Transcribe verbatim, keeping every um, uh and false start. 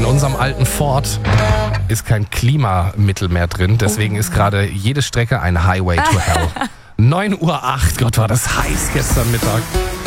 In unserem alten Ford ist kein Klimamittel mehr drin, deswegen ist gerade jede Strecke ein Highway to Hell. neun Uhr acht, Gott, war das heiß gestern Mittag.